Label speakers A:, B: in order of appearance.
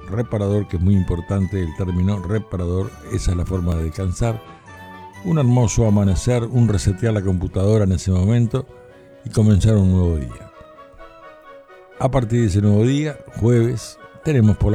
A: reparador, que es muy importante el término reparador. Esa es la forma de descansar. Un hermoso amanecer, un resetear la computadora en ese momento y comenzar un nuevo día. A partir de ese nuevo día, jueves, tenemos por